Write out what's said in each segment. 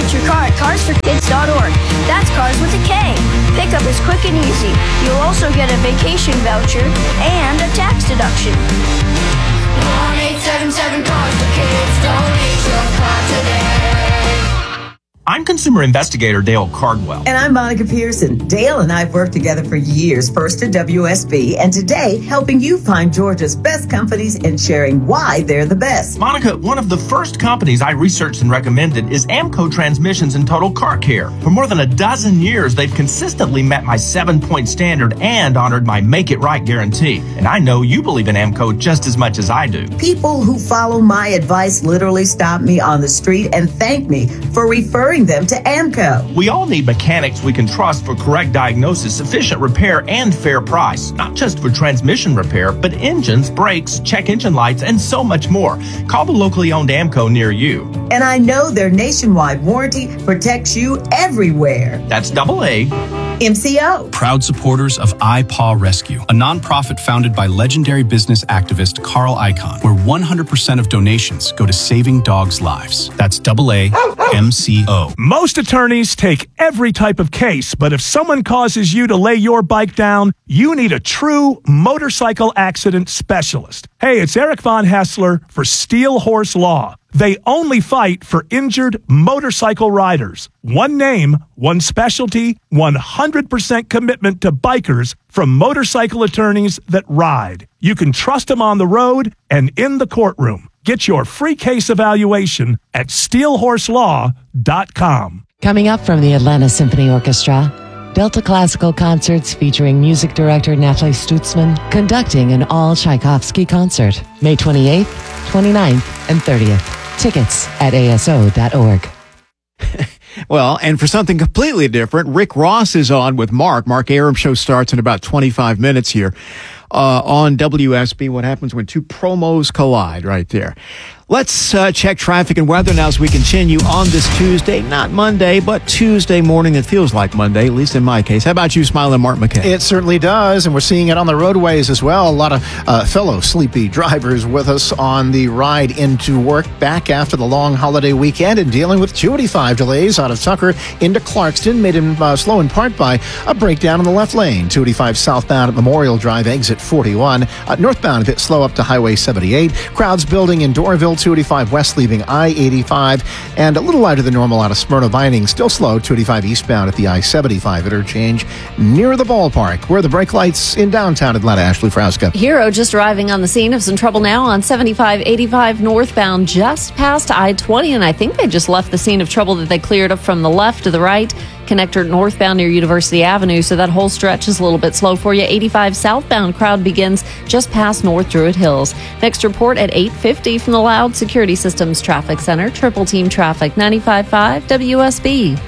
rent your car at carsforkids.org. That's cars with a K. Pickup is quick and easy. You'll also get a vacation voucher and a tax deduction. 1-877-CARS-FOR-KIDS. Donate your car today. I'm consumer investigator Dale Cardwell. And I'm Monica Pearson. Dale and I have worked together for years, first at WSB, and today helping you find Georgia's best companies and sharing why they're the best. Monica, one of the first companies I researched and recommended is AMCO Transmissions and Total Car Care. For more than a dozen years, they've consistently met my 7-point standard and honored my Make It Right guarantee. And I know you believe in AMCO just as much as I do. People who follow my advice literally stop me on the street and thank me for referring them to AMCO. We all need mechanics we can trust for correct diagnosis, efficient repair, and fair price. Not just for transmission repair, but engines, brakes, check engine lights, and so much more. Call the locally owned AMCO near you. And I know their nationwide warranty protects you everywhere. That's AA. MCO. Proud supporters of iPaw Rescue, a nonprofit founded by legendary business activist Carl Icahn, where 100% of donations go to saving dogs' lives. That's AA MCO. Most attorneys take every type of case, but if someone causes you to lay your bike down, you need a true motorcycle accident specialist. Hey, it's Eric Von Hassler for Steel Horse Law. They only fight for injured motorcycle riders. One name, one specialty, 100% commitment to bikers from motorcycle attorneys that ride. You can trust them on the road and in the courtroom. Get your free case evaluation at steelhorselaw.com. Coming up from the Atlanta Symphony Orchestra, Delta Classical Concerts featuring music director Natalie Stutzman conducting an all Tchaikovsky concert, May 28th, 29th, and 30th. Tickets at aso.org. Well, and for something completely different, Rick Ross is on with Mark. Mark Arum show starts in about 25 minutes here on WSB. What happens when two promos collide right there. Let's check traffic and weather now as we continue on this Tuesday, not Monday, but Tuesday morning. It feels like Monday, at least in my case. How about you, Smiling Mark McKay? It certainly does, and we're seeing it on the roadways as well. A lot of fellow sleepy drivers with us on the ride into work back after the long holiday weekend and dealing with 285 delays out of Tucker into Clarkston, made him slow in part by a breakdown in the left lane. 285 southbound at Memorial Drive, exit 41. Northbound a bit slow up to Highway 78. Crowds building in Dorville. 285 west leaving I-85, and a little lighter than normal out of Smyrna Vining. Still slow, 285 eastbound at the I-75 interchange near the ballpark. Where are the brake lights in downtown Atlanta? Ashley Frauska. Hero just arriving on the scene of some trouble now on 75-85 northbound just past I-20, and I think they just left the scene of trouble that they cleared up from the left to the right. Connector northbound near University Avenue, so that whole stretch is a little bit slow for you. 85 southbound crowd begins just past North Druid Hills. Next report at 8:50 from the Loud Security Systems Traffic Center. Triple Team Traffic, 95.5 WSB.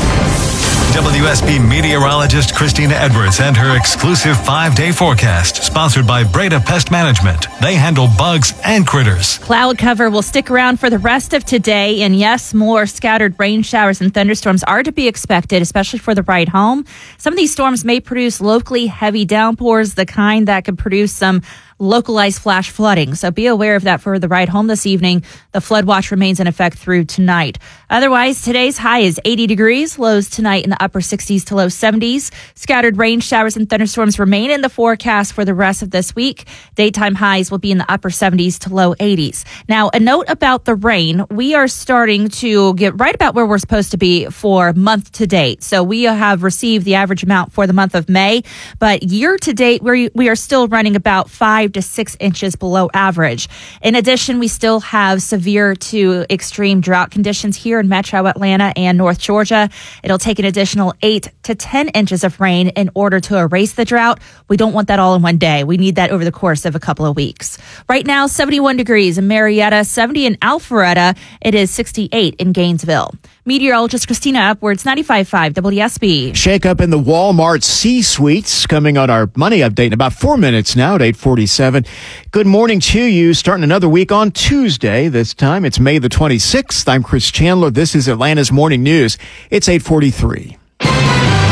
WSB meteorologist Christina Edwards and her exclusive 5-day forecast, sponsored by Breda Pest Management. They handle bugs and critters. Cloud cover will stick around for the rest of today, and yes, more scattered rain showers and thunderstorms are to be expected, especially for the ride home. Some of these storms may produce locally heavy downpours, the kind that could produce some localized flash flooding. So be aware of that for the ride home this evening. The flood watch remains in effect through tonight. Otherwise, today's high is 80 degrees, lows tonight in the upper 60s to low 70s. Scattered rain showers and thunderstorms remain in the forecast for the rest of this week. Daytime highs will be in the upper 70s to low 80s. Now, a note about the rain. We are starting to get right about where we're supposed to be for month to date. So we have received the average amount for the month of May, but year to date, we are still running about 5 to 6 inches below average. In addition, we still have severe to extreme drought conditions here in Metro Atlanta and North Georgia. It'll take an additional 8 to 10 inches of rain in order to erase the drought. We don't want that all in one day. We need that over the course of a couple of weeks. Right now, 71 degrees in Marietta, 70 in Alpharetta. It is 68 in Gainesville. Meteorologist Christina Upwards, 95.5 WSB. Shake up in the Walmart C-suites coming on our money update in about 4 minutes now at 8:47. Good morning to you. Starting another week on Tuesday. This time it's May the 26th. I'm Chris Chandler. This is Atlanta's Morning News. It's 8:43.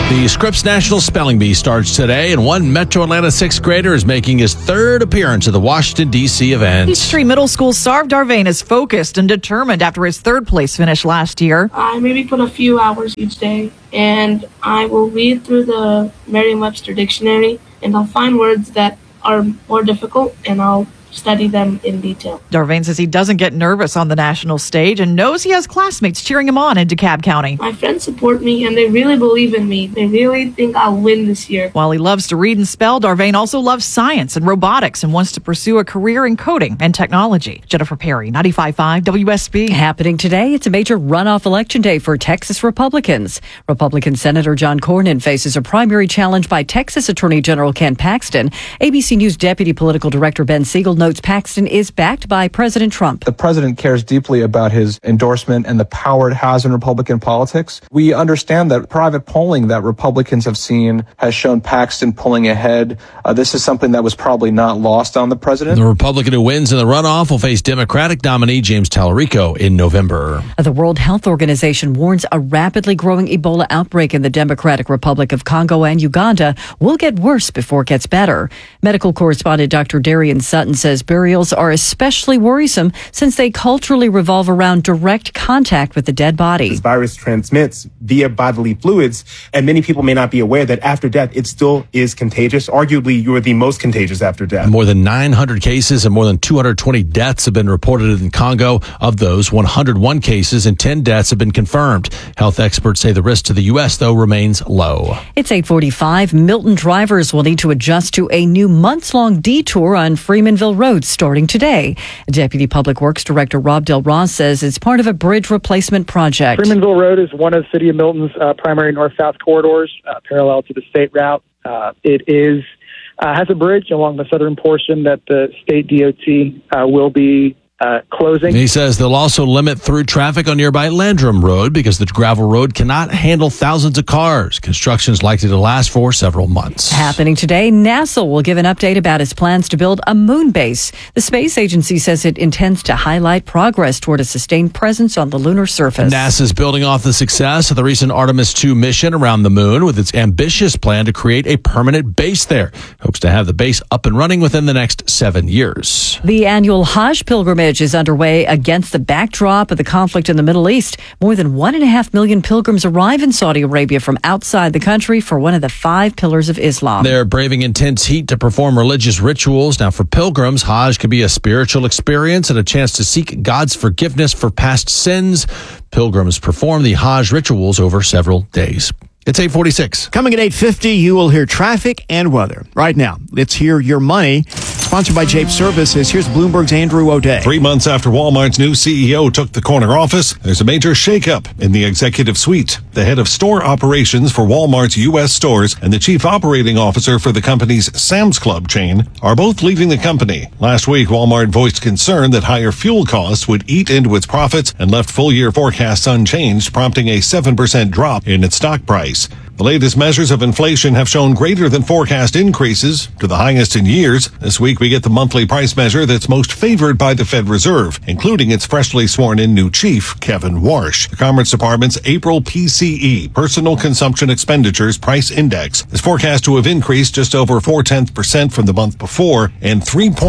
The Scripps National Spelling Bee starts today, and one Metro Atlanta 6th grader is making his third appearance at the Washington, D.C. event. Peachtree Middle School Sarv Darvain is focused and determined after his third place finish last year. I maybe put a few hours each day, and I will read through the Merriam-Webster dictionary, and I'll find words that are more difficult, and I'll study them in detail. Darvain says he doesn't get nervous on the national stage and knows he has classmates cheering him on in DeKalb County. My friends support me, and they really believe in me. They really think I'll win this year. While he loves to read and spell, Darvain also loves science and robotics and wants to pursue a career in coding and technology. Jennifer Perry, 95.5 WSB. Happening today, it's a major runoff election day for Texas Republicans. Republican Senator John Cornyn faces a primary challenge by Texas Attorney General Ken Paxton. ABC News Deputy Political Director Ben Siegel notes Paxton is backed by President Trump. The president cares deeply about his endorsement and the power it has in Republican politics. We understand that private polling that Republicans have seen has shown Paxton pulling ahead. This is something that was probably not lost on the president. The Republican who wins in the runoff will face Democratic nominee James Tallarico in November. The World Health Organization warns a rapidly growing Ebola outbreak in the Democratic Republic of Congo and Uganda will get worse before it gets better. Medical correspondent Dr. Darian Sutton says burials are especially worrisome since they culturally revolve around direct contact with the dead body. This virus transmits via bodily fluids, and many people may not be aware that after death, it still is contagious. Arguably, you are the most contagious after death. More than 900 cases and more than 220 deaths have been reported in Congo. Of those, 101 cases and 10 deaths have been confirmed. Health experts say the risk to the U.S., though, remains low. It's 8:45. Milton drivers will need to adjust to a new months-long detour on Freemanville Road starting today. Deputy Public Works Director Rob Del Ross says it's part of a bridge replacement project. Freemanville Road is one of City of Milton's primary north-south corridors, parallel to the state route. It is has a bridge along the southern portion that the state DOT will be closing. He says they'll also limit through traffic on nearby Landrum Road because the gravel road cannot handle thousands of cars. Construction is likely to last for several months. Happening today, NASA will give an update about its plans to build a moon base. The space agency says it intends to highlight progress toward a sustained presence on the lunar surface. NASA's building off the success of the recent Artemis 2 mission around the moon with its ambitious plan to create a permanent base there. Hopes to have the base up and running within the next 7 years. The annual Hajj pilgrimage is underway against the backdrop of the conflict in the Middle East. More than 1.5 million pilgrims arrive in Saudi Arabia from outside the country for one of the 5 pillars of Islam. They're braving intense heat to perform religious rituals. Now, for pilgrims, Hajj can be a spiritual experience and a chance to seek God's forgiveness for past sins. Pilgrims perform the Hajj rituals over several days. It's 8:46. Coming at 8:50, you will hear traffic and weather. Right now, let's hear your money. Sponsored by Jape Services. Here's Bloomberg's Andrew O'Day. 3 months after Walmart's new CEO took the corner office, there's a major shakeup in the executive suite. The head of store operations for Walmart's U.S. stores and the chief operating officer for the company's Sam's Club chain are both leaving the company. Last week, Walmart voiced concern that higher fuel costs would eat into its profits and left full-year forecasts unchanged, prompting a 7% drop in its stock price. The latest measures of inflation have shown greater than forecast increases to the highest in years. This week, we get the monthly price measure that's most favored by the Fed Reserve, including its freshly sworn-in new chief, Kevin Warsh. The Commerce Department's April PCE, Personal Consumption Expenditures Price Index, is forecast to have increased just over 0.4% from the month before and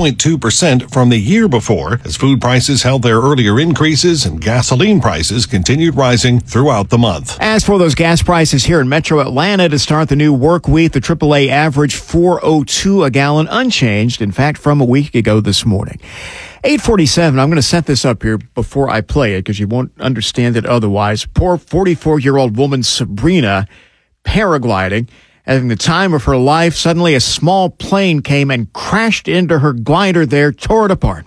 3.2% from the year before, as food prices held their earlier increases and gasoline prices continued rising throughout the month. As for those gas prices here in Metro Atlanta to start the new work week, the AAA average $4.02 a gallon, unchanged, in fact, from a week ago this morning. 8:47, I'm going to set this up here before I play it because you won't understand it otherwise. Poor 44-year-old woman Sabrina, paragliding, having the time of her life. Suddenly a small plane came and crashed into her glider there, tore it apart.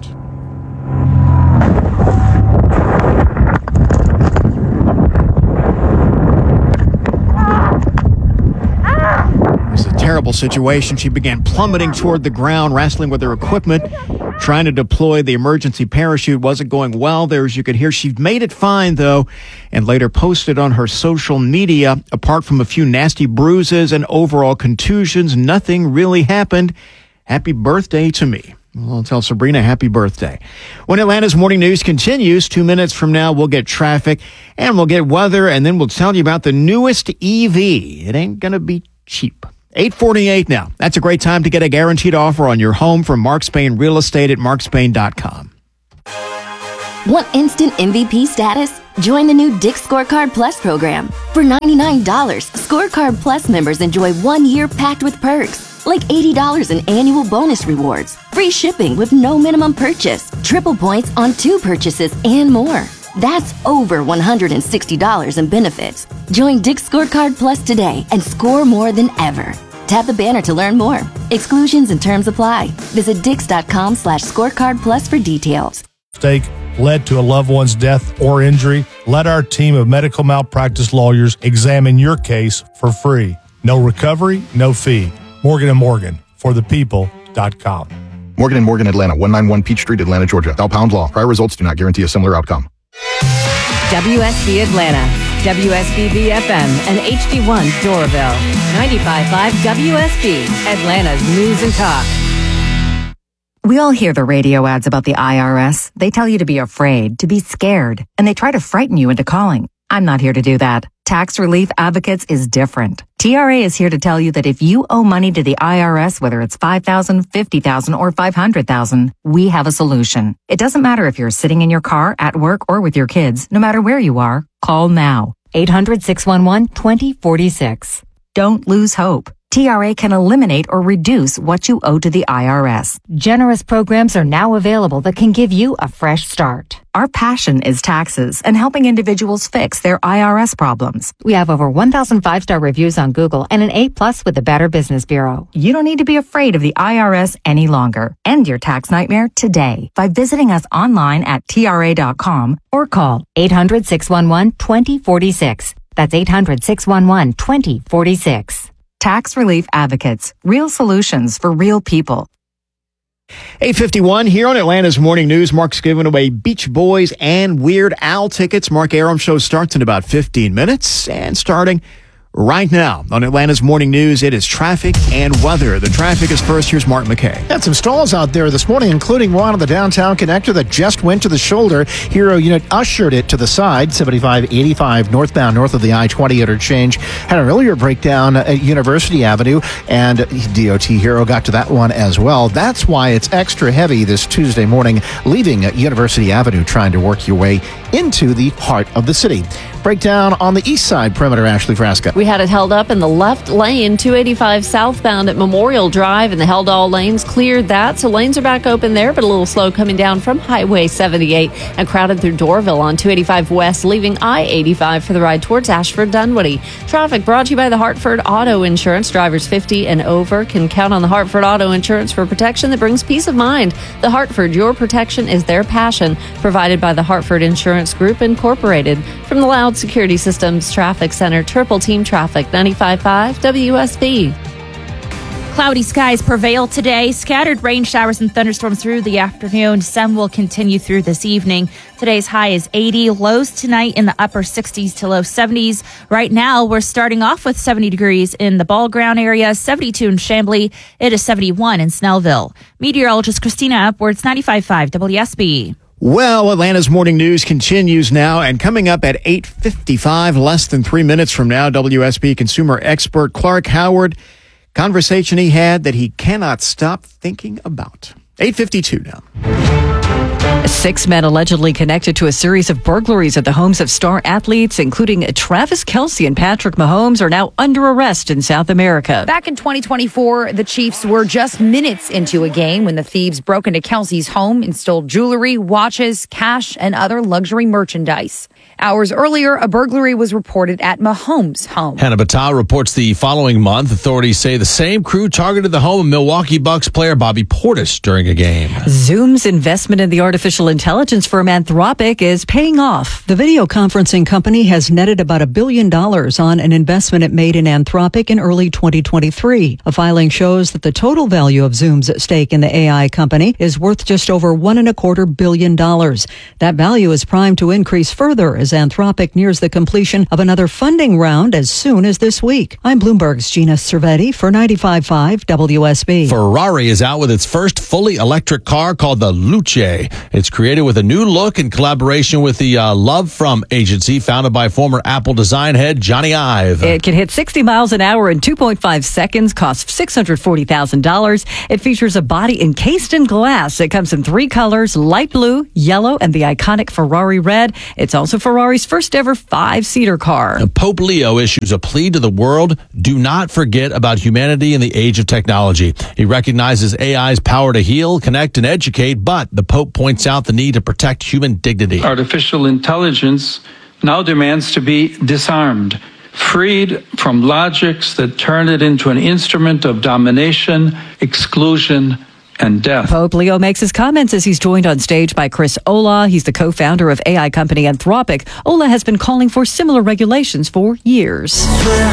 Terrible situation. She began plummeting toward the ground, wrestling with her equipment, trying to deploy the emergency parachute. Wasn't going well there, as you could hear. She made it fine, though, and later posted on her social media. Apart from a few nasty bruises and overall contusions, nothing really happened. Happy birthday to me. We'll tell Sabrina happy birthday. When Atlanta's morning news continues, 2 minutes from now, we'll get traffic and we'll get weather, and then we'll tell you about the newest EV. It ain't going to be cheap. 8:48 now. That's a great time to get a guaranteed offer on your home from Mark Spain Real Estate at markspain.com. Want instant MVP status? Join the new Dick's Scorecard Plus program. For $99, Scorecard Plus members enjoy 1 year packed with perks, like $80 in annual bonus rewards, free shipping with no minimum purchase, triple points on 2 purchases, and more. That's over $160 in benefits. Join Dick's Scorecard Plus today and score more than ever. Tap the banner to learn more. Exclusions and terms apply. Visit Dix.com/scorecard plus for details. Mistake led to a loved one's death or injury, let our team of medical malpractice lawyers examine your case for free. No recovery, no fee. Morgan & Morgan, forthepeople.com. Morgan & Morgan, Atlanta, 191 Peach Street, Atlanta, Georgia. Thou pound law. Prior results do not guarantee a similar outcome. WSB Atlanta, WSB BFM, and HD1 Doraville. 95.5 WSB, Atlanta's News and Talk. We all hear the radio ads about the IRS. They tell you to be afraid, to be scared, and they try to frighten you into calling. I'm not here to do that. Tax Relief Advocates is different. TRA is here to tell you that if you owe money to the IRS, whether it's $5,000, $50,000, or $500,000, we have a solution. It doesn't matter if you're sitting in your car, at work, or with your kids. No matter where you are, call now. 800-611-2046. Don't lose hope. TRA can eliminate or reduce what you owe to the IRS. Generous programs are now available that can give you a fresh start. Our passion is taxes and helping individuals fix their IRS problems. We have over 1,000 5-star reviews on Google and an A+ with the Better Business Bureau. You don't need to be afraid of the IRS any longer. End your tax nightmare today by visiting us online at TRA.com or call 800-611-2046. That's 800-611-2046. Tax Relief Advocates. Real solutions for real people. 8:51 here on Atlanta's Morning News. Mark's giving away Beach Boys and Weird Al tickets. Mark Arum Show starts in about 15 minutes. And starting right now on Atlanta's Morning News, it is traffic and weather. The traffic is first. Here's Mark McKay. Had some stalls out there this morning, including one on the downtown connector that just went to the shoulder. Hero unit ushered it to the side. 7585 northbound, north of the I-20 interchange. Had an earlier breakdown at University Avenue, and DOT Hero got to that one as well. That's why it's extra heavy this Tuesday morning, leaving University Avenue, trying to work your way into the heart of the city. Breakdown on the east side perimeter, Ashley Frasca. We had it held up in the left lane, 285 southbound at Memorial Drive, and the held all lanes cleared that. So lanes are back open there, but a little slow coming down from Highway 78 and crowded through Doraville on 285 west, leaving I-85 for the ride towards Ashford Dunwoody. Traffic brought to you by the Hartford Auto Insurance. Drivers 50 and over can count on the Hartford Auto Insurance for protection that brings peace of mind. The Hartford, your protection is their passion. Provided by the Hartford Insurance Group Incorporated. From the Loud Security Systems Traffic Center, Triple Team Traffic, 95.5 WSB. Cloudy skies prevail today. Scattered rain showers and thunderstorms through the afternoon. Some will continue through this evening. Today's high is 80. Lows tonight in the upper 60s to low 70s. Right now, we're starting off with 70 degrees in the Ball Ground area, 72 in Chamblee. It is 71 in Snellville. Meteorologist Christina Upwards, 95.5 WSB. Well, Atlanta's Morning News continues now, and coming up at 8:55, less than 3 minutes from now, WSB consumer expert Clark Howard, conversation he had that he cannot stop thinking about. 8:52 now. 6 men allegedly connected to a series of burglaries at the homes of star athletes, including Travis Kelce and Patrick Mahomes, are now under arrest in South America. Back in 2024, the Chiefs were just minutes into a game when the thieves broke into Kelce's home and stole jewelry, watches, cash, and other luxury merchandise. Hours earlier, a burglary was reported at Mahomes' home. Hannah Battah reports the following month, authorities say the same crew targeted the home of Milwaukee Bucks player Bobby Portis during a game. Zoom's investment in the artificial intelligence firm Anthropic is paying off. The video conferencing company has netted about $1 billion on an investment it made in Anthropic in early 2023. A filing shows that the total value of Zoom's stake in the AI company is worth just over $1.25 billion. That value is primed to increase further as Anthropic nears the completion of another funding round as soon as this week. I'm Bloomberg's Gina Cervetti for 95.5 WSB. Ferrari is out with its first fully electric car called the Luce. It's created with a new look in collaboration with the Love From agency founded by former Apple design head Johnny Ive. It can hit 60 miles an hour in 2.5 seconds, costs $640,000. It features a body encased in glass. It comes in 3 colors, light blue, yellow, and the iconic Ferrari red. It's also Ferrari's first ever 5-seater car. Pope Leo issues a plea to the world: do not forget about humanity in the age of technology. He recognizes AI's power to heal, connect, and educate, but the Pope points out the need to protect human dignity. Artificial intelligence now demands to be disarmed, freed from logics that turn it into an instrument of domination, exclusion, and death. Pope Leo makes his comments as he's joined on stage by Chris Olah. He's the co-founder of AI company Anthropic. Olah has been calling for similar regulations for years.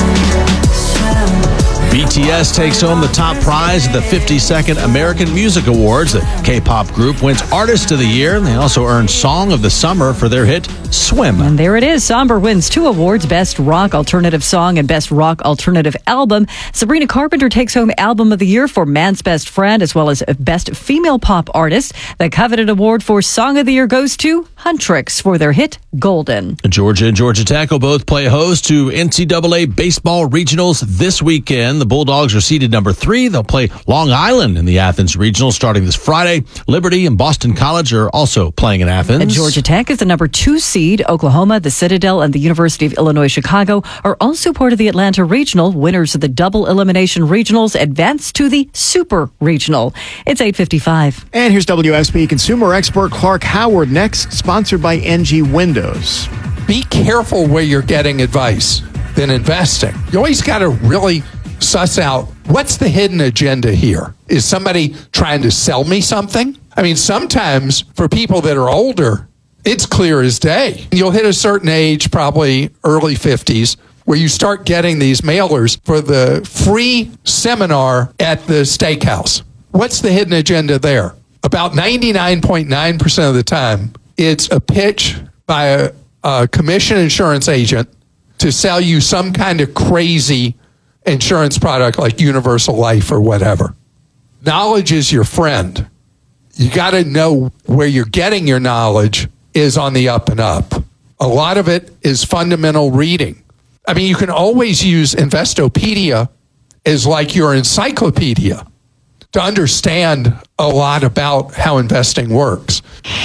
BTS takes home the top prize at the 52nd American Music Awards. The K-pop group wins Artist of the Year, and they also earned Song of the Summer for their hit Swim. And there it is. Somber wins 2 awards, Best Rock Alternative Song and Best Rock Alternative Album. Sabrina Carpenter takes home Album of the Year for Man's Best Friend, as well as Best Female Pop Artist. The coveted award for Song of the Year goes to Huntrix for their hit Golden. Georgia and Georgia Tech will both play host to NCAA baseball regionals this weekend. The Bulldogs are seeded number 3. They'll play Long Island in the Athens Regional starting this Friday. Liberty and Boston College are also playing in Athens. And Georgia Tech is the number 2 seed. Oklahoma, the Citadel, and the University of Illinois Chicago are also part of the Atlanta Regional. Winners of the double elimination regionals advance to the Super Regional. It's 8:55. And here's WSB consumer expert Clark Howard next, sponsored by NG Windows. Be careful where you're getting advice than investing. You always got to really suss out, what's the hidden agenda here? Is somebody trying to sell me something? I mean, sometimes for people that are older, it's clear as day. You'll hit a certain age, probably early 50s, where you start getting these mailers for the free seminar at the steakhouse. What's the hidden agenda there? About 99.9% of the time, it's a pitch by a commission insurance agent to sell you some kind of crazy insurance product like Universal Life or whatever. Knowledge is your friend. You got to know where you're getting your knowledge is on the up and up. A lot of it is fundamental reading. I mean, you can always use Investopedia as like your encyclopedia to understand a lot about how investing works.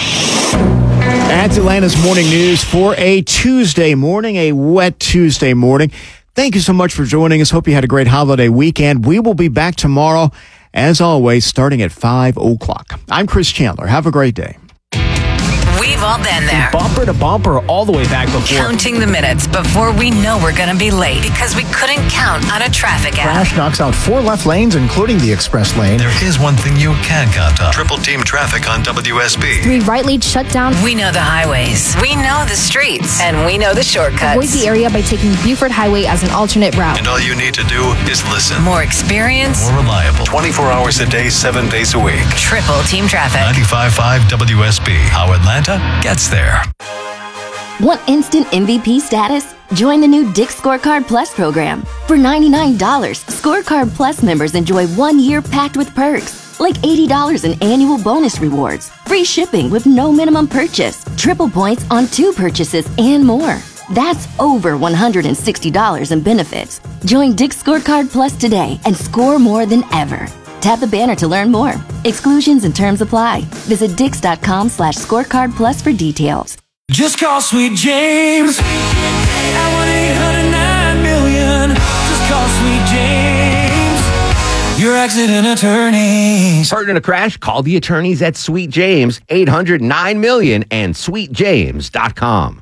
That's Atlanta's Morning News for a Tuesday morning, a wet Tuesday morning. Thank you so much for joining us. Hope you had a great holiday weekend. We will be back tomorrow, as always, starting at 5 o'clock. I'm Chris Chandler. Have a great day. We've all been there. Bumper to bumper all the way back before. Counting the minutes before we know we're going to be late because we couldn't count on a traffic app. Crash knocks out 4 left lanes, including the express lane. There is one thing you can count on. Triple team traffic on WSB. 3 right lanes shut down. We know the highways. We know the streets. And we know the shortcuts. Avoid the area by taking Buford Highway as an alternate route. And all you need to do is listen. More experience. More reliable. 24 hours a day, 7 days a week. Triple team traffic. 95.5 WSB. How Atlanta gets there. Want instant MVP status? Join the new Dick's Scorecard Plus program. For $99, Scorecard Plus members enjoy 1 year packed with perks, like $80 in annual bonus rewards, free shipping with no minimum purchase, triple points on 2 purchases, and more. That's over $160 in benefits. Join Dick's Scorecard Plus today and score more than ever. Tap the banner to learn more. Exclusions and terms apply. Visit Dix.com/scorecard plus for details. Just call Sweet James at 1-800-9-million. Just call Sweet James, your accident attorneys. Hurt in a crash? Call the attorneys at Sweet James, 800-9-million and sweetjames.com.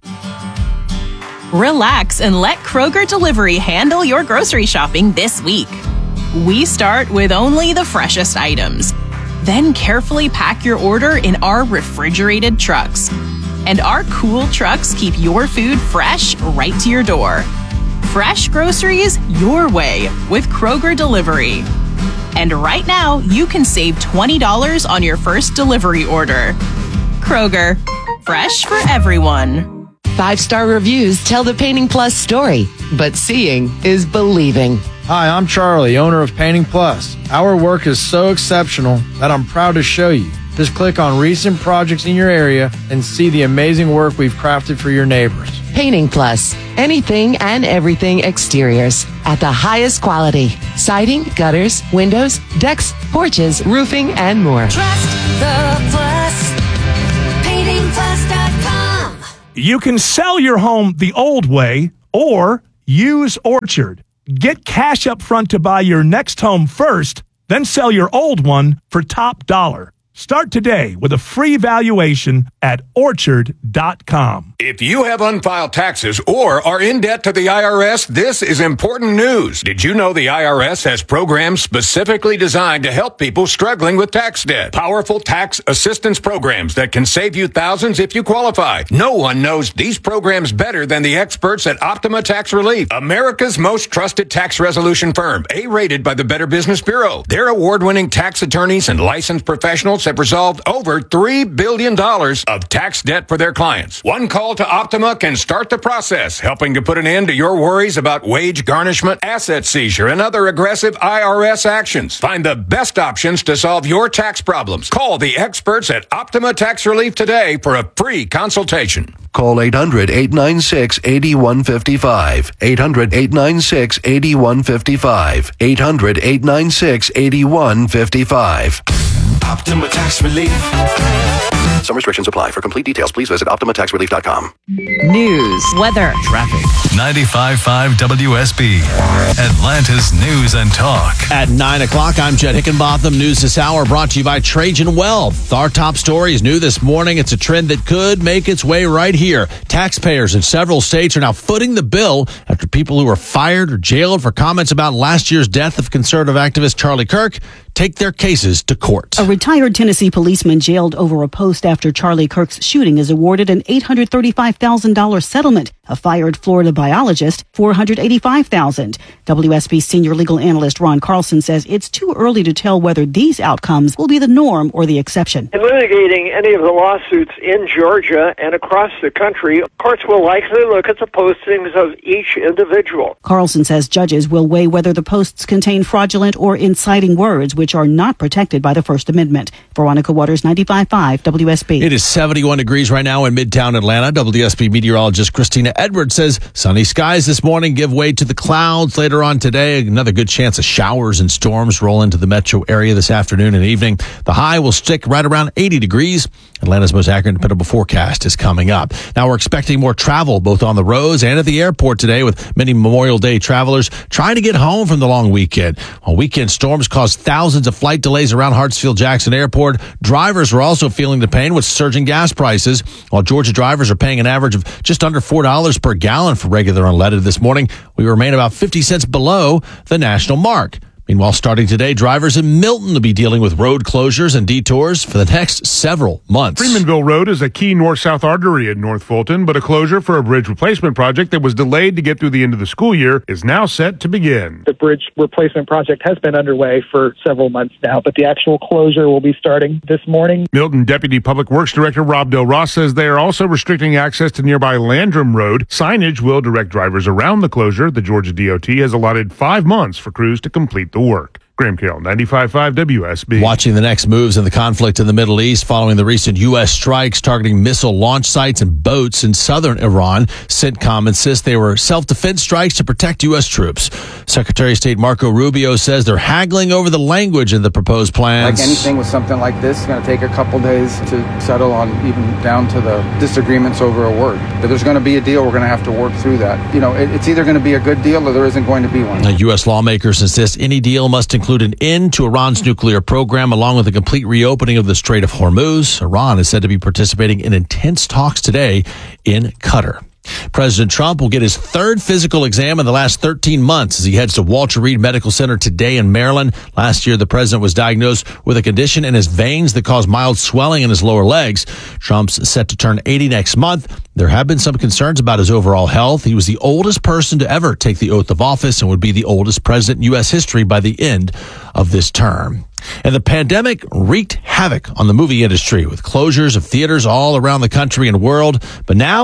Relax and let Kroger Delivery handle your grocery shopping this week. We start with only the freshest items, then carefully pack your order in our refrigerated trucks. And our cool trucks keep your food fresh right to your door. Fresh groceries your way with Kroger Delivery. And right now, you can save $20 on your first delivery order. Kroger, fresh for everyone. 5-star reviews tell the Painting Plus story, but seeing is believing. Hi, I'm Charlie, owner of Painting Plus. Our work is so exceptional that I'm proud to show you. Just click on recent projects in your area and see the amazing work we've crafted for your neighbors. Painting Plus, anything and everything exteriors at the highest quality. Siding, gutters, windows, decks, porches, roofing, and more. Trust the Plus. PaintingPlus.com. You can sell your home the old way or use Orchard. Get cash up front to buy your next home first, then sell your old one for top dollar. Start today with a free valuation at Orchard.com. If you have unfiled taxes or are in debt to the IRS, this is important news. Did you know the IRS has programs specifically designed to help people struggling with tax debt? Powerful tax assistance programs that can save you thousands if you qualify. No one knows these programs better than the experts at Optima Tax Relief, America's most trusted tax resolution firm, A-rated by the Better Business Bureau. Their award-winning tax attorneys and licensed professionals have resolved over $3 billion of tax debt for their clients. One call to Optima can start the process, helping to put an end to your worries about wage garnishment, asset seizure, and other aggressive IRS actions. Find the best options to solve your tax problems. Call the experts at Optima Tax Relief today for a free consultation. Call 800-896-8155. 800-896-8155. 800-896-8155. Optima Tax Relief. Some restrictions apply. For complete details, please visit OptimaTaxRelief.com. News, weather, traffic. 95.5 WSB, Atlanta's News and Talk. At 9 o'clock, I'm Jed Hickenbotham. News this hour brought to you by Trajan Wealth. Our top story is new this morning. It's a trend that could make its way right here. Taxpayers in several states are now footing the bill after people who were fired or jailed for comments about last year's death of conservative activist Charlie Kirk take their cases to court. A retired Tennessee policeman jailed over a post after Charlie Kirk's shooting is awarded an $835,000 settlement. A fired Florida biologist, $485,000. WSB senior legal analyst Ron Carlson says it's too early to tell whether these outcomes will be the norm or the exception. In litigating any of the lawsuits in Georgia and across the country, courts will likely look at the postings of each individual. Carlson says judges will weigh whether the posts contain fraudulent or inciting words, which are not protected by the First Amendment. Veronica Waters, 95.5 WSB. It is 71 degrees right now in Midtown Atlanta. WSB meteorologist Christina Edwards says sunny skies this morning give way to the clouds later on today. Another good chance of showers and storms roll into the metro area this afternoon and evening. The high will stick right around 80 degrees. Atlanta's most accurate and dependable forecast is coming up. Now we're expecting more travel both on the roads and at the airport today, with many Memorial Day travelers trying to get home from the long weekend. While weekend storms caused thousands of flight delays around Hartsfield-Jackson Airport, drivers were also feeling the pain with surging gas prices. While Georgia drivers are paying an average of just under $4 per gallon for regular unleaded this morning, we remain about 50 cents below the national mark. Meanwhile, starting today, drivers in Milton will be dealing with road closures and detours for the next several months. Freemanville Road is a key north-south artery in North Fulton, but a closure for a bridge replacement project that was delayed to get through the end of the school year is now set to begin. The bridge replacement project has been underway for several months now, but the actual closure will be starting this morning. Milton Deputy Public Works Director Rob Del Ross says they are also restricting access to nearby Landrum Road. Signage will direct drivers around the closure. The Georgia DOT has allotted 5 months for crews to complete the work. Graham Cale, 95.5 WSB. Watching the next moves in the conflict in the Middle East following the recent U.S. strikes targeting missile launch sites and boats in southern Iran. CENTCOM insists they were self-defense strikes to protect U.S. troops. Secretary of State Marco Rubio says they're haggling over the language in the proposed plans. Like anything with something like this, it's going to take a couple days to settle on, even down to the disagreements over a word. If there's going to be a deal, we're going to have to work through that. You know, it's either going to be a good deal or there isn't going to be one. U.S. lawmakers insist any deal must include an end to Iran's nuclear program, along with a complete reopening of the Strait of Hormuz. Iran is said to be participating in intense talks today in Qatar. President Trump will get his third physical exam in the last 13 months as he heads to Walter Reed Medical Center today in Maryland. Last year, the president was diagnosed with a condition in his veins that caused mild swelling in his lower legs. Trump's set to turn 80 next month. There have been some concerns about his overall health. He was the oldest person to ever take the oath of office and would be the oldest president in U.S. history by the end of this term. And the pandemic wreaked havoc on the movie industry with closures of theaters all around the country and world. But now it's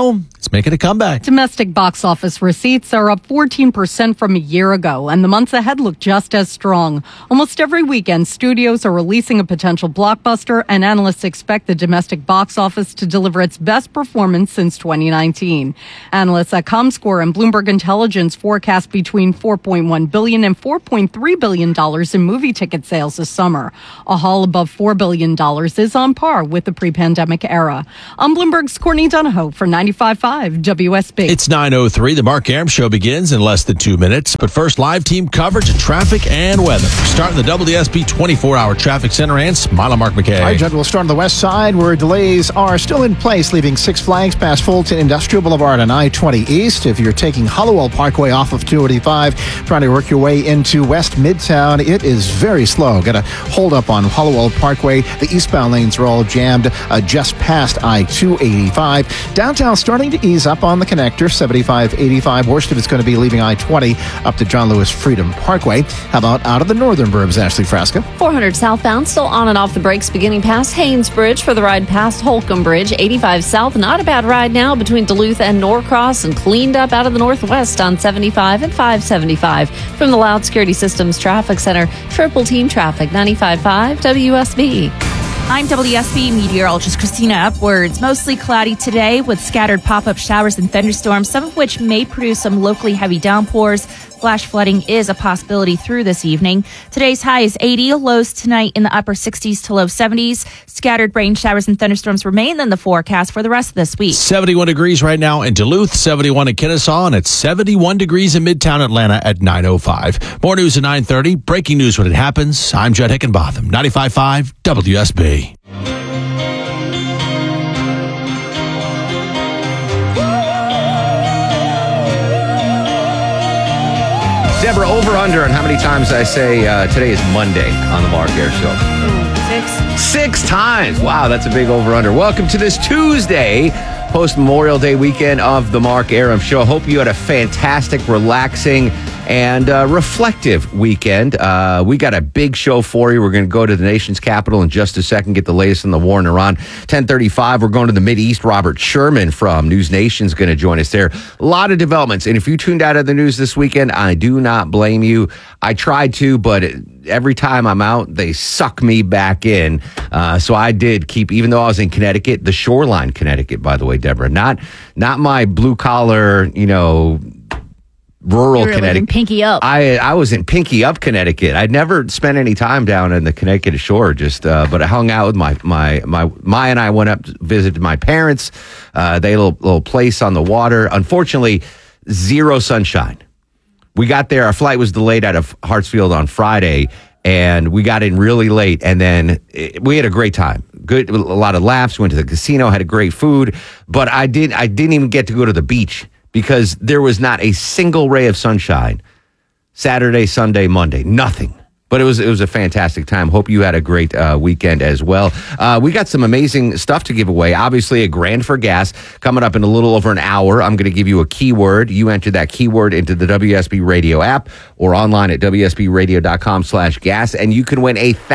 making a comeback. Domestic box office receipts are up 14% from a year ago, and the months ahead look just as strong. Almost every weekend, studios are releasing a potential blockbuster, and analysts expect the domestic box office to deliver its best performance since 2019. Analysts at Comscore and Bloomberg Intelligence forecast between $4.1 billion and $4.3 billion in movie ticket sales this summer. A haul above $4 billion is on par with the pre-pandemic era. I'm Bloomberg's Courtney Donahoe for 95.5 WSB. It's 9:03. The Mark Arum Show begins in less than 2 minutes. But first, live team coverage of traffic and weather. Starting the WSB 24-hour traffic center and Smile on Mark McKay. All right, Judd, we'll start on the west side where delays are still in place, leaving Six Flags past Fulton Industrial Boulevard on I-20 East. If you're taking Hollowell Parkway off of 285, trying to work your way into West Midtown, it is very slow. Got to hold up on Hollowell Parkway. The eastbound lanes are all jammed just past I-285. Downtown starting to ease up on the connector, 75-85. Worst of it's going to be leaving I-20 up to John Lewis Freedom Parkway. How about out of the northern burbs, Ashley Frasca? 400 southbound, still on and off the brakes beginning past Haynes Bridge for the ride past Holcomb Bridge. 85 south, not a bad ride now between Duluth and Norcross, and cleaned up out of the northwest on 75 and 575. From the Loud Security Systems Traffic Center, Triple Team Traffic, 95.5 WSB. I'm WSB meteorologist Christina Upwards. Mostly cloudy today with scattered pop-up showers and thunderstorms, some of which may produce some locally heavy downpours. Flash flooding is a possibility through this evening. Today's high is 80, lows tonight in the upper 60s to low 70s. Scattered rain showers and thunderstorms remain in the forecast for the rest of this week. 71 degrees right now in Duluth, 71 in Kennesaw, and it's 71 degrees in Midtown Atlanta at 9:05. More news at 9:30. Breaking news when it happens. I'm Judd Hickenbotham, 95.5 WSB. Deborah, over under on how many times I say today is Monday on the Mark Arum Show? 6 times. Wow, that's a big over under. Welcome to this Tuesday, post Memorial Day weekend of the Mark Arum Show. Hope you had a fantastic, relaxing, and reflective weekend. We got a big show for you. We're going to go to the nation's capital in just a second, get the latest on the war in Iran. 10:35, we're going to the Mideast. Robert Sherman from News Nation is going to join us there. A lot of developments. And if you tuned out of the news this weekend, I do not blame you. I tried to, but every time I'm out, they suck me back in. So I did keep, even though I was in Connecticut, the shoreline Connecticut, by the way, Deborah, not my blue collar, rural Connecticut. Pinky Up. I was in Pinky Up, Connecticut. I'd never spent any time down in the Connecticut shore, but I hung out with my Maya and I went up to visit my parents. They had a little place on the water. Unfortunately, zero sunshine. We got there. Our flight was delayed out of Hartsfield on Friday, and we got in really late. And then we had a great time. Good, a lot of laughs. Went to the casino, had a great food, but I didn't even get to go to the beach because there was not a single ray of sunshine. Saturday, Sunday, Monday, nothing. But it was a fantastic time. Hope you had a great weekend as well. We got some amazing stuff to give away. Obviously, a grand for gas coming up in a little over an hour. I'm going to give you a keyword. You enter that keyword into the WSB Radio app or online at WSBradio.com/gas, and you can win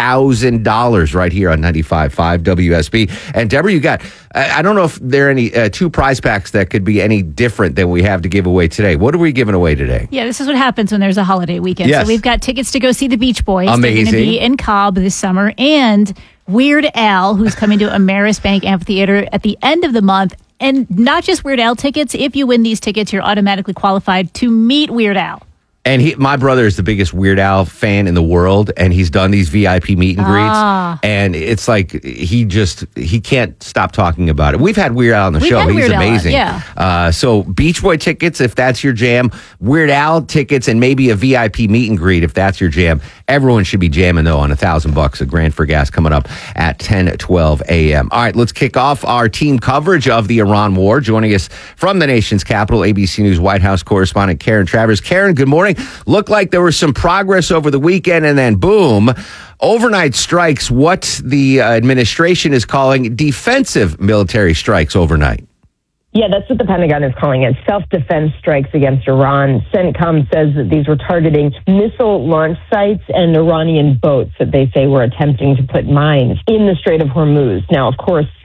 $1,000 right here on 95.5 WSB. And Deborah, you got, I don't know if there are any two prize packs that could be any different than we have to give away today. What are we giving away today? Yeah, this is what happens when there's a holiday weekend. Yes. So we've got tickets to go see the Beach Boys. Amazing. They're going to be in Cobb this summer. And Weird Al, who's coming to Ameris Bank Amphitheater at the end of the month. And not just Weird Al tickets. If you win these tickets, you're automatically qualified to meet Weird Al. And my brother is the biggest Weird Al fan in the world, and he's done these VIP meet and greets. And it's like he can't stop talking about it. We've had Weird Al on the show. He's amazing. So Beach Boy tickets, if that's your jam, Weird Al tickets, and maybe a VIP meet and greet if that's your jam. Everyone should be jamming, though, on $1,000, a grand for gas coming up at 10:12 a.m. All right, let's kick off our team coverage of the Iran war. Joining us from the nation's capital, ABC News White House correspondent Karen Travers. Karen, good morning. Looked like there was some progress over the weekend, and then boom, overnight strikes, what the administration is calling defensive military strikes overnight. Yeah, that's what the Pentagon is calling it, self-defense strikes against Iran. CENTCOM says that these were targeting missile launch sites and Iranian boats that they say were attempting to put mines in the Strait of Hormuz. Now, of course,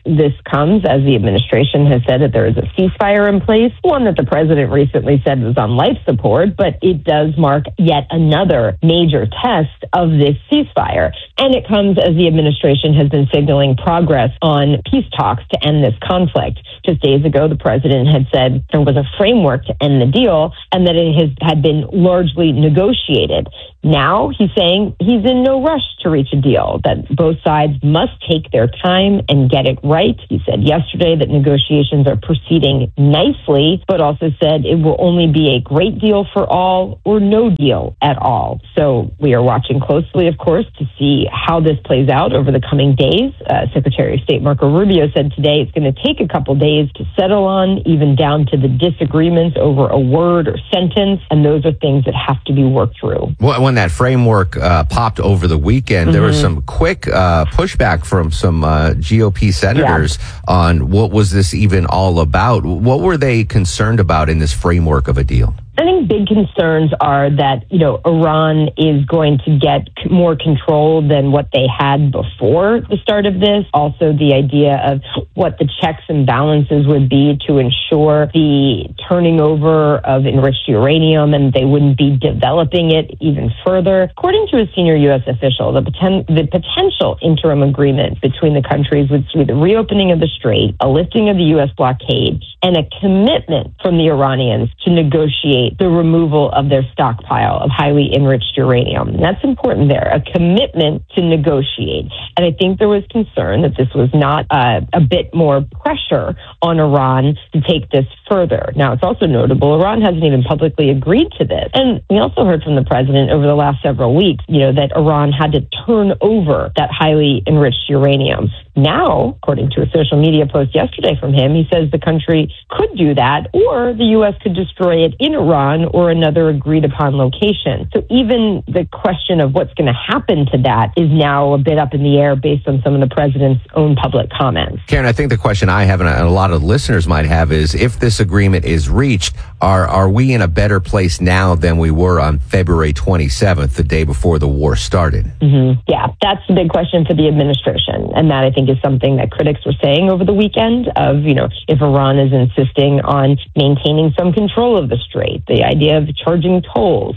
This comes as the administration has said that there is a ceasefire in place, one that the president recently said was on life support, but it does mark yet another major test of this ceasefire. And it comes as the administration has been signaling progress on peace talks to end this conflict. Just days ago, the president had said there was a framework to end the deal and that it had been largely negotiated. Now he's saying he's in no rush to reach a deal, that both sides must take their time and get it right. He said yesterday that negotiations are proceeding nicely, but also said it will only be a great deal for all or no deal at all. So we are watching closely, of course, to see how this plays out over the coming days. Secretary of State Marco Rubio said today it's going to take a couple days to settle on, even down to the disagreements over a word or sentence, and those are things that have to be worked through. When that framework popped over the weekend, there was some quick pushback from some GOP senators on what was this even all about. What were they concerned about in this framework of a deal? I think big concerns are that, Iran is going to get more control than what they had before the start of this. Also, the idea of what the checks and balances would be to ensure the turning over of enriched uranium and they wouldn't be developing it even further. According to a senior U.S. official, the potential interim agreement between the countries would see the reopening of the strait, a lifting of the U.S. blockade, and a commitment from the Iranians to negotiate the removal of their stockpile of highly enriched uranium. And that's important there, a commitment to negotiate. And I think there was concern that this was not a bit more pressure on Iran to take this further. Now, it's also notable Iran hasn't even publicly agreed to this. And we also heard from the president over the last several weeks, that Iran had to turn over that highly enriched uranium. Now, according to a social media post yesterday from him, he says the country could do that, or the U.S. could destroy it in Iran or another agreed upon location. So even the question of what's going to happen to that is now a bit up in the air based on some of the president's own public comments. Karen, I think the question I have and a lot of listeners might have is if this agreement is reached, are we in a better place now than we were on February 27th, the day before the war started? Mm-hmm. Yeah, that's the big question for the administration. And that I think is something that critics were saying over the weekend of, if Iran is insisting on maintaining some control of the strait, the idea of charging tolls,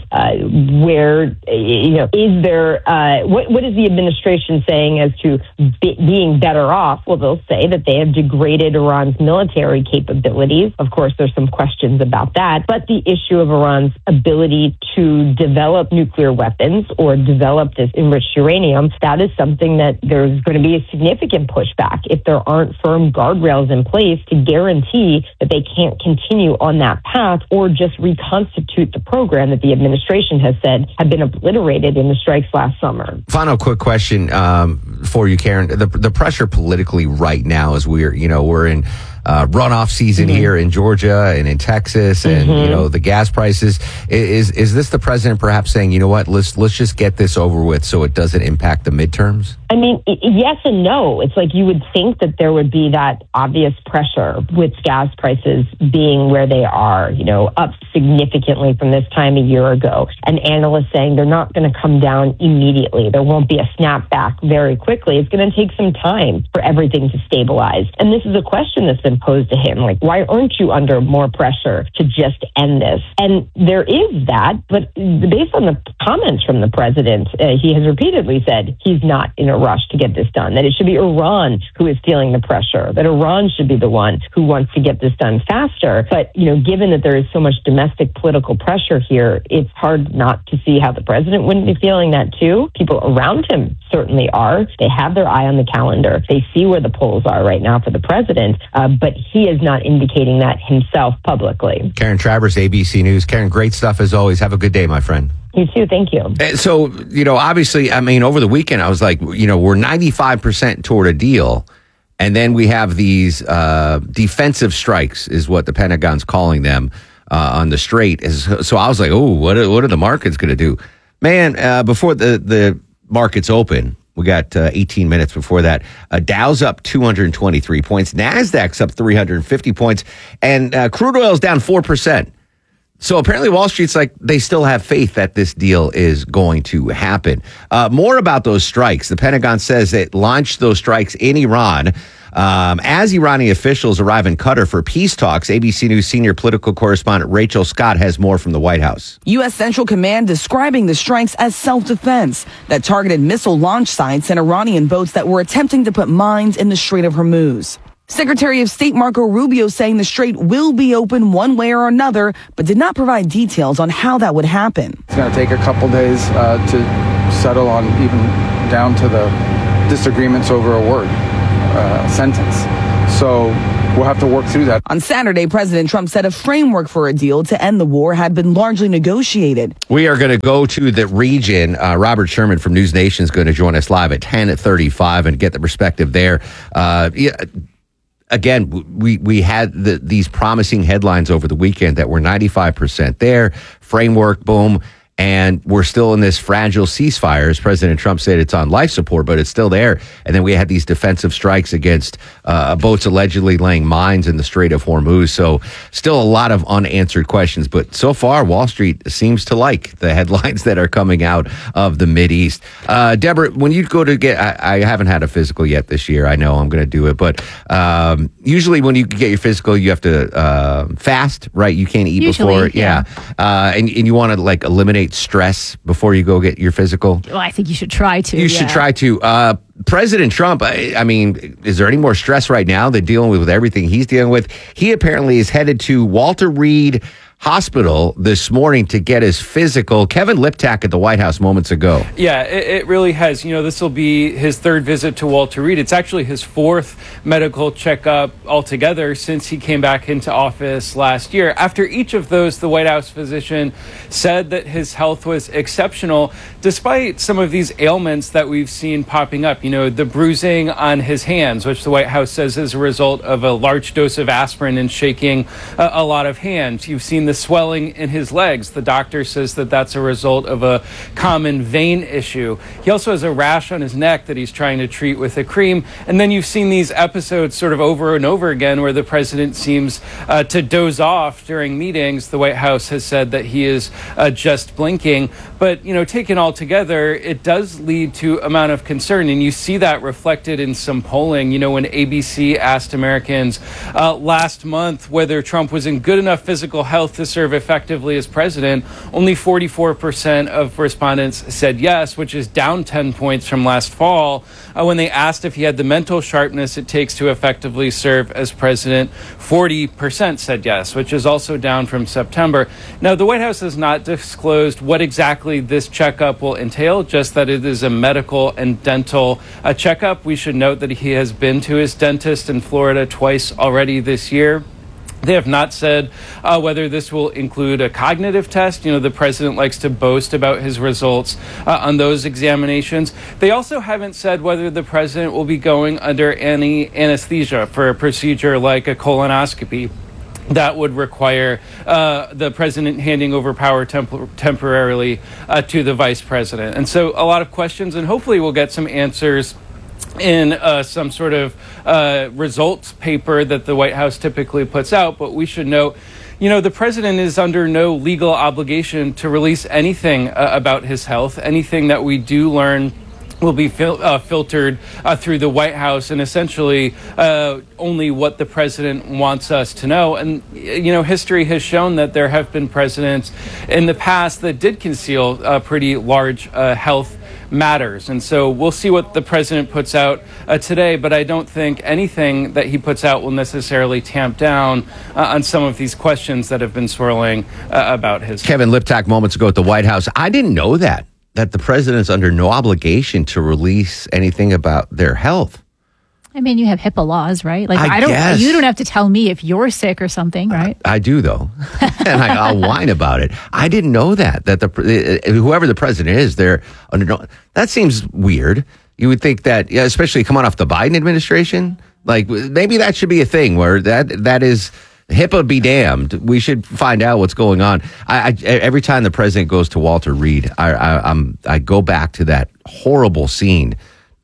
is there, what is the administration saying as to being better off? Well, they'll say that they have degraded Iran's military capabilities. Of course, there's some questions about that, but the issue of Iran's ability to develop nuclear weapons or develop this enriched uranium, that is something that there's going to be a significant pushback if there aren't firm guardrails in place to guarantee that they can't continue on that path or just reconstitute the program that the administration has said had been obliterated in the strikes last summer. Final quick question for you, Karen. The pressure politically right now as we're in runoff season here in Georgia and in Texas and, the gas prices. Is this the president perhaps saying, you know what, let's just get this over with so it doesn't impact the midterms? I mean, yes and no. It's like you would think that there would be that obvious pressure with gas prices being where they are, up significantly from this time a year ago. And analysts saying they're not going to come down immediately. There won't be a snapback very quickly. It's going to take some time for everything to stabilize. And this is a question that's been posed to him. Like, why aren't you under more pressure to just end this? And there is that, but based on the comments from the president, he has repeatedly said he's not in a rush to get this done, that it should be Iran who is feeling the pressure, that Iran should be the one who wants to get this done faster. But, given that there is so much domestic political pressure here, it's hard not to see how the president wouldn't be feeling that too. People around him certainly are. They have their eye on the calendar. They see where the polls are right now for the president, but he is not indicating that himself publicly. Karen Travers, ABC News. Karen, great stuff as always. Have a good day, my friend. You too. Thank you. So, obviously, over the weekend, I was like, we're 95% toward a deal. And then we have these defensive strikes is what the Pentagon's calling them on the strait. So I was like, oh, what are the markets going to do? Man, before the markets open, we got 18 minutes before that. Dow's up 223 points. NASDAQ's up 350 points. And crude oil's down 4%. So apparently Wall Street's like, they still have faith that this deal is going to happen. More about those strikes. The Pentagon says it launched those strikes in Iran. As Iranian officials arrive in Qatar for peace talks, ABC News senior political correspondent Rachel Scott has more from the White House. U.S. Central Command describing the strikes as self-defense that targeted missile launch sites and Iranian boats that were attempting to put mines in the Strait of Hormuz. Secretary of State Marco Rubio saying the strait will be open one way or another, but did not provide details on how that would happen. It's going to take a couple days to settle on even down to the disagreements over a word, sentence. So we'll have to work through that. On Saturday, President Trump said a framework for a deal to end the war had been largely negotiated. We are going to go to the region. Robert Sherman from News Nation is going to join us live at 10:35 and get the perspective there. Again, we had these promising headlines over the weekend that were 95% there, framework, boom, and we're still in this fragile ceasefire. As President Trump said, it's on life support, but it's still there. And then we had these defensive strikes against boats allegedly laying mines in the Strait of Hormuz. So still a lot of unanswered questions. But so far, Wall Street seems to like the headlines that are coming out of the Mideast. Deborah, when you go to get, I haven't had a physical yet this year. I know I'm going to do it. But usually when you get your physical, you have to fast, right? You can't eat before. Yeah. And you want to like eliminate stress before you go get your physical? Well, I think you should try to. You should try to. President Trump, I mean, is there any more stress right now than dealing with everything he's dealing with? He apparently is headed to Walter Reed Hospital this morning to get his physical. Kevin Liptak at the White House moments ago. Yeah, it really has. You know, this will be his third visit to Walter Reed. It's actually his fourth medical checkup altogether since he came back into office last year. After each of those, the White House physician said that his health was exceptional, despite some of these ailments that we've seen popping up. You know, the bruising on his hands, which the White House says is a result of a large dose of aspirin and shaking a lot of hands. You've seen the swelling in his legs. The doctor says that that's a result of a common vein issue. He also has a rash on his neck that he's trying to treat with a cream. And then you've seen these episodes sort of over and over again where the president seems to doze off during meetings. The White House has said that he is just blinking. But, you know, taken all together, it does lead to amount of concern. And you see that reflected in some polling. You know, when ABC asked Americans last month whether Trump was in good enough physical health to serve effectively as president, only 44% of respondents said yes, which is down 10 points from last fall. When they asked if he had the mental sharpness it takes to effectively serve as president, 40% said yes, which is also down from September. Now, the White House has not disclosed what exactly this checkup will entail, just that it is a medical and dental checkup. We should note that he has been to his dentist in Florida twice already this year. They have not said whether this will include a cognitive test. You know, the president likes to boast about his results on those examinations. They also haven't said whether the president will be going under any anesthesia for a procedure like a colonoscopy that would require the president handing over power temporarily to the vice president. And so a lot of questions, and hopefully we'll get some answers in some sort of results paper that the White House typically puts out. But we should note, you know, the president is under no legal obligation to release anything about his health. Anything that we do learn will be filtered through the White House, and essentially only what the president wants us to know. And, you know, history has shown that there have been presidents in the past that did conceal pretty large health matters. And so we'll see what the president puts out today, but I don't think anything that he puts out will necessarily tamp down on some of these questions that have been swirling about his. Kevin Liptak moments ago at the White House. I didn't know that the president's under no obligation to release anything about their health. I mean, you have HIPAA laws, right? Like, guess. You don't have to tell me if you're sick or something, right? I do, though. And I'll whine about it. I didn't know that whoever the president is, they're under no. That seems weird. You would think that, yeah, especially coming off the Biden administration, like maybe that should be a thing where that is HIPAA be damned. We should find out what's going on. Every time the president goes to Walter Reed, I go back to that horrible scene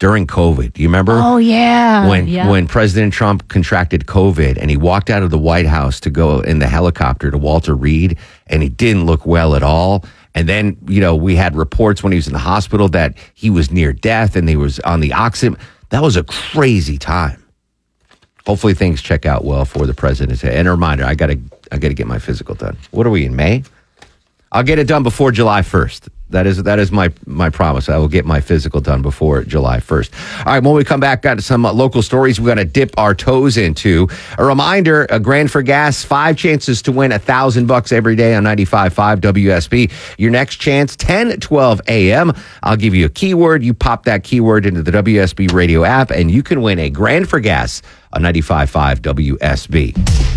during COVID. Do you remember? Oh, yeah. When President Trump contracted COVID and he walked out of the White House to go in the helicopter to Walter Reed, and he didn't look well at all. And then, we had reports when he was in the hospital that he was near death and he was on the oxygen. That was a crazy time. Hopefully things check out well for the president. And a reminder, I gotta get my physical done. What are we in May? I'll get it done before July 1st. That is my promise. I will get my physical done before July 1st. All right, when we come back, got some local stories we got to dip our toes into. A reminder, a Grand for Gas, 5 chances to win $1,000 every day on 95.5 WSB. Your next chance, 10:12 a.m. I'll give you a keyword. You pop that keyword into the WSB radio app, and you can win a Grand for Gas on 95.5 WSB.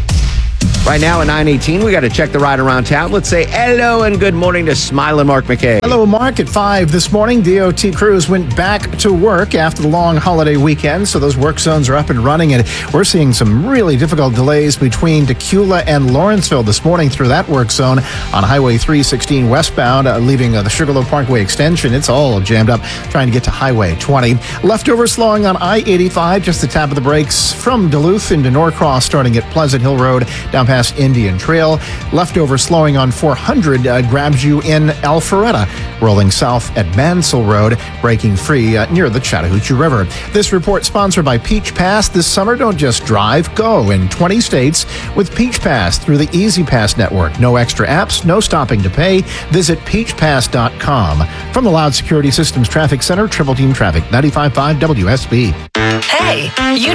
Right now at 9:18, we got to check the ride around town. Let's say hello and good morning to Smiling Mark McKay. Hello, Mark. At 5 this morning, DOT crews went back to work after the long holiday weekend, so those work zones are up and running, and we're seeing some really difficult delays between Decula and Lawrenceville this morning through that work zone on Highway 316 westbound, leaving the Sugarloaf Parkway extension. It's all jammed up trying to get to Highway 20. Leftover slowing on I-85, just the tap of the brakes from Duluth into Norcross, starting at Pleasant Hill Road, down past Indian Trail. Leftover slowing on 400 grabs you in Alpharetta, rolling south at Mansell Road, breaking free near the Chattahoochee River. This report sponsored by Peach Pass. This summer, don't just drive, go in 20 states with Peach Pass through the Easy Pass network. No extra apps, no stopping to pay. Visit peachpass.com. From the Loud Security Systems Traffic Center, Triple Team Traffic, 95.5 WSB. Hey,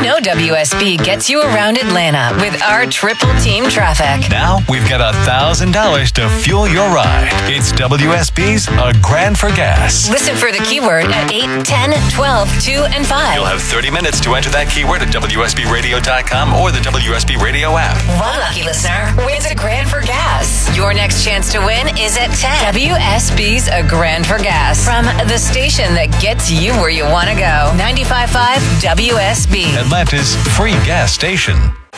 WSB gets you around Atlanta with our Triple Team Traffic. Now we've got $1,000 to fuel your ride. It's WSB's A Grand for Gas. Listen for the keyword at 8, 10, 12, 2, and 5. You'll have 30 minutes to enter that keyword at WSBRadio.com or the WSB Radio app. One lucky listener wins a Grand for Gas. Your next chance to win is at 10. WSB's A Grand for Gas. From the station that gets you where you want to go. 95.5 WSB. Atlanta's free gas station.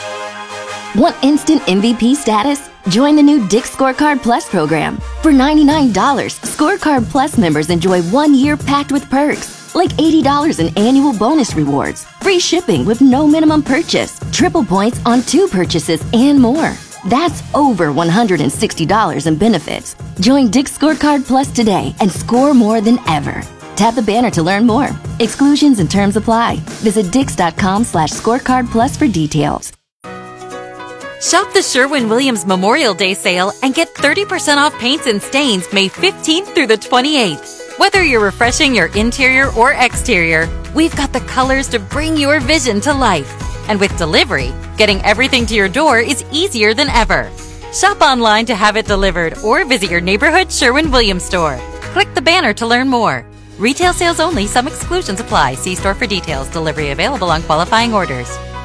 Want instant MVP status? Join the new Dick's Scorecard Plus program. For $99, Scorecard Plus members enjoy 1 year packed with perks, like $80 in annual bonus rewards, free shipping with no minimum purchase, triple points on 2 purchases, and more. That's over $160 in benefits. Join Dick's Scorecard Plus today and score more than ever. Tap the banner to learn more. Exclusions and terms apply. Visit dix.com/scorecard plus for details. Shop the Sherwin-Williams Memorial Day sale and get 30% off paints and stains May 15th through the 28th. Whether you're refreshing your interior or exterior, we've got the colors to bring your vision to life. And with delivery, getting everything to your door is easier than ever. Shop online to have it delivered or visit your neighborhood Sherwin-Williams store. Click the banner to learn more. Retail sales only. Some exclusions apply. See store for details. Delivery available on qualifying orders.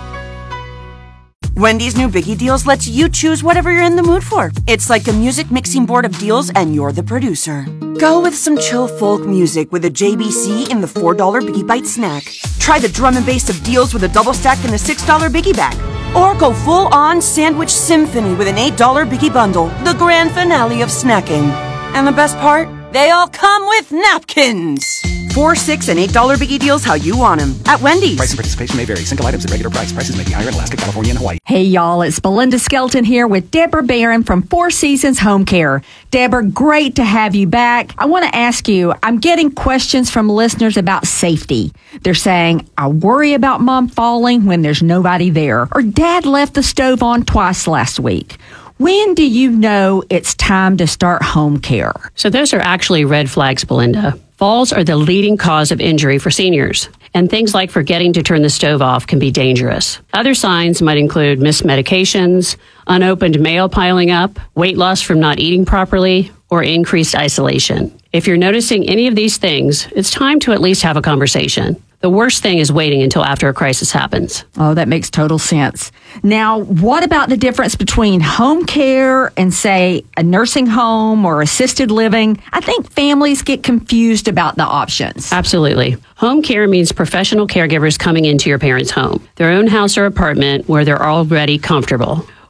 Wendy's new Biggie Deals lets you choose whatever you're in the mood for. It's like a music mixing board of deals and you're the producer. Go with some chill folk music with a JBC in the $4 Biggie Bite snack. Try the drum and bass of deals with a double stack in the $6 Biggie Bag. Or go full on sandwich symphony with an $8 Biggie Bundle, the grand finale of snacking. And the best part? They all come with napkins. $4, $6, and $8 Biggie Deals how you want them at Wendy's. Price and participation may vary. Single items at regular price. Prices may be higher in Alaska, California, and Hawaii. Hey, y'all. It's Belinda Skelton here with Deborah Barron from Four Seasons Home Care. Deborah, great to have you back. I want to ask you, I'm getting questions from listeners about safety. They're saying, I worry about mom falling when there's nobody there. Or dad left the stove on twice last week. When do you know it's time to start home care? So those are actually red flags, Belinda. Falls are the leading cause of injury for seniors, and things like forgetting to turn the stove off can be dangerous. Other signs might include missed medications, unopened mail piling up, weight loss from not eating properly, or increased isolation. If you're noticing any of these things, it's time to at least have a conversation. The worst thing is waiting until after a crisis happens. Oh, that makes total sense. Now, what about the difference between home care and, say, a nursing home or assisted living? I think families get confused about the options. Absolutely. Home care means professional caregivers coming into your parents' home, their own house or apartment where they're already comfortable.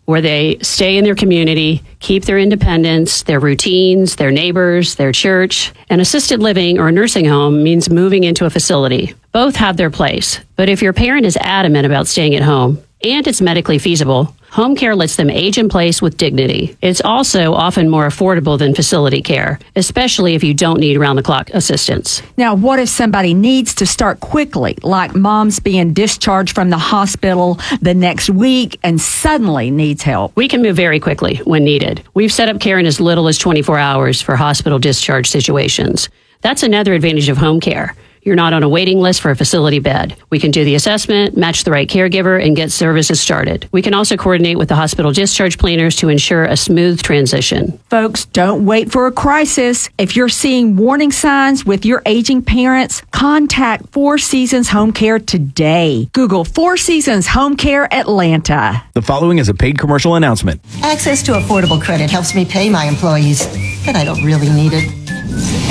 where they stay in their community, keep their independence, their routines, their neighbors, their church. An assisted living or a nursing home means moving into a facility. Both have their place, but if your parent is adamant about staying at home and it's medically feasible, home care lets them age in place with dignity. It's also often more affordable than facility care, especially if you don't need round-the-clock assistance. Now, what if somebody needs to start quickly, like mom's being discharged from the hospital the next week and suddenly needs help? We can move very quickly when needed. We've set up care in as little as 24 hours for hospital discharge situations. That's another advantage of home care. You're not on a waiting list for a facility bed. We can do the assessment, match the right caregiver, and get services started. We can also coordinate with the hospital discharge planners to ensure a smooth transition. Folks, don't wait for a crisis. If you're seeing warning signs with your aging parents, contact Four Seasons Home Care today. Google Four Seasons Home Care Atlanta. The following is a paid commercial announcement. Access to affordable credit helps me pay my employees, but I don't really need it.